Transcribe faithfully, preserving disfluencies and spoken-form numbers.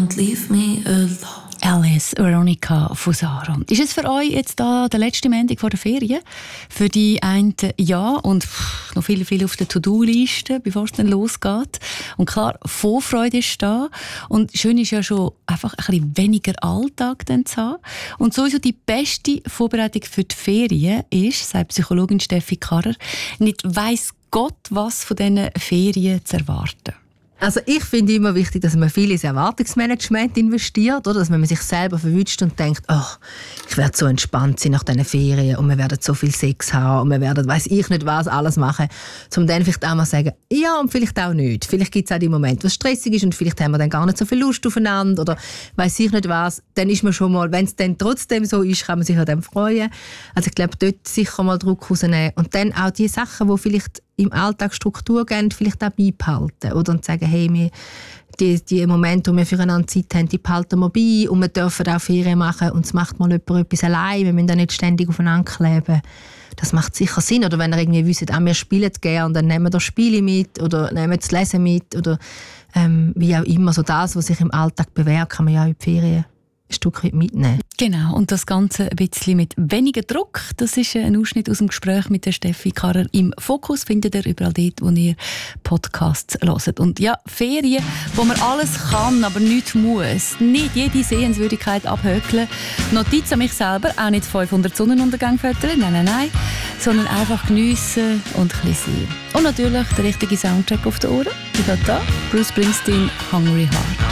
don't leave me alone. Alice Veronica Fusaro. Ist es für euch jetzt da der letzte Montag vor der Ferien? Für die einen ja und pff, noch viel, viel auf der To-Do-Liste, bevor es dann losgeht. Und klar, Vorfreude ist da. Und schön ist ja schon einfach ein bisschen weniger Alltag dann zu haben. Und sowieso die beste Vorbereitung für die Ferien ist, sagt Psychologin Steffi Karrer, nicht weiss Gott, was von diesen Ferien zu erwarten. Also ich finde immer wichtig, dass man viel ins Erwartungsmanagement investiert, oder? Dass man sich selber verwünscht und denkt, ach, ich werde so entspannt sein nach diesen Ferien und wir werden so viel Sex haben und wir werden, weiss ich nicht was, alles machen, um dann vielleicht auch mal zu sagen, ja und vielleicht auch nicht. Vielleicht gibt es auch die Momente, wo es stressig ist und vielleicht haben wir dann gar nicht so viel Lust aufeinander oder weiss ich nicht was. Dann ist man schon mal, wenn es dann trotzdem so ist, kann man sich an dem freuen. Also ich glaube, dort sicher mal Druck rausnehmen und dann auch die Sachen, die vielleicht im Alltag Struktur geben, vielleicht auch beibehalten. Oder und sagen, hey, wir, die, die Momente, wo wir füreinander Zeit haben, die behalten wir bei und wir dürfen auch Ferien machen und es macht mal jemand etwas allein, wir müssen da nicht ständig aufeinander kleben. Das macht sicher Sinn. Oder wenn ihr irgendwie wisst, ah, wir spielen gerne, dann nehmen wir das Spiele mit oder nehmen das Lesen mit oder ähm, wie auch immer. So das, was sich im Alltag bewährt, kann man ja in die Ferien ein Stück weit mitnehmen. Genau, und das Ganze ein bisschen mit weniger Druck. Das ist ein Ausschnitt aus dem Gespräch mit der Steffi Karrer. Im Fokus findet ihr überall dort, wo ihr Podcasts hört. Und ja, Ferien, wo man alles kann, aber nichts muss. Nicht jede Sehenswürdigkeit abhökeln. Notiz an mich selber, auch nicht fünfhundert Sonnenuntergänge füttern, nein, nein, nein. Sondern einfach geniessen und ein bisschen sehen. Und natürlich der richtige Soundtrack auf den Ohren. Ich habe da Bruce Springsteen, Hungry Heart.